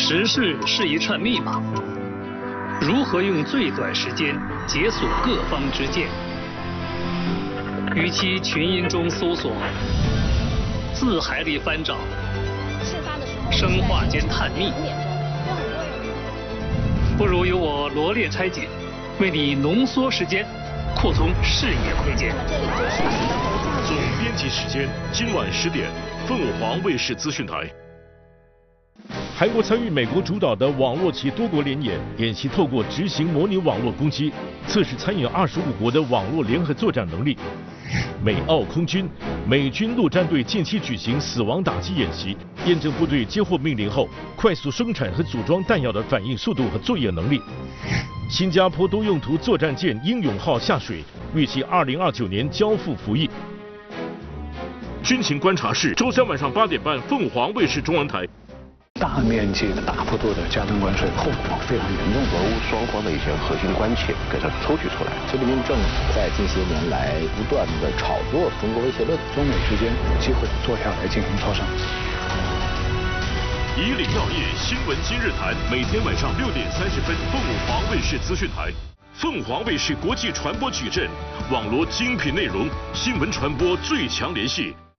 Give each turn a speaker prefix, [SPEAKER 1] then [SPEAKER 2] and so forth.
[SPEAKER 1] 时事是一串密码，如何用最短时间解锁各方之见？与其群音中搜索，字海里翻找，生化间探秘，不如由我罗列拆解，为你浓缩时间，扩充视野空间。
[SPEAKER 2] 总编辑时间，今晚10点，凤凰卫视资讯台。韩国参与美国主导的网络及多国联演习，透过执行模拟网络攻击，测试参与25国的网络联合作战能力。美澳空军、美军陆战队近期举行死亡打击演习，验证部队接获命令后快速生产和组装弹药的反应速度和作业能力。新加坡多用途作战舰英勇号下水，预计2029年交付服役。军情观察室，周3晚上8点半，凤凰卫视中文台。
[SPEAKER 3] 大面积的、大幅度的加征关税，后果非常严重。
[SPEAKER 4] 俄乌双方的一些核心关切给它抽取出来。
[SPEAKER 5] 习近平政府在近些年来不断的炒作中国威胁论，
[SPEAKER 3] 中美之间有机会坐下来进行磋商。
[SPEAKER 2] 以领要业，新闻今日谈，每天晚上6点30分，凤凰卫视资讯台。凤凰卫视国际传播矩阵，网罗精品内容，新闻传播最强联系。